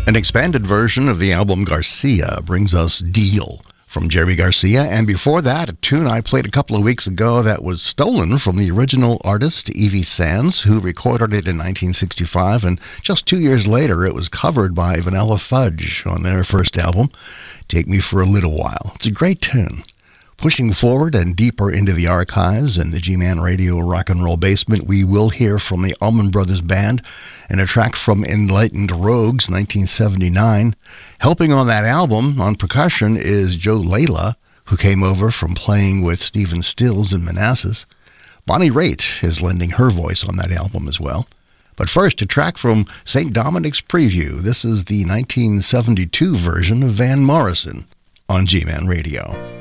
An expanded version of the album Garcia brings us Deal from Jerry Garcia, and before that, a tune I played a couple of weeks ago that was stolen from the original artist, Evie Sands, who recorded it in 1965, and just 2 years later, it was covered by Vanilla Fudge on their first album, Take Me for a Little While. It's a great tune. Pushing forward and deeper into the archives in the G-Man Radio Rock and Roll Basement, we will hear from the Allman Brothers Band and a track from Enlightened Rogues, 1979. Helping on that album on percussion is Joe Layla, who came over from playing with Stephen Stills in Manassas. Bonnie Raitt is lending her voice on that album as well. But first, a track from St. Dominic's Preview. This is the 1972 version of Van Morrison on G-Man Radio.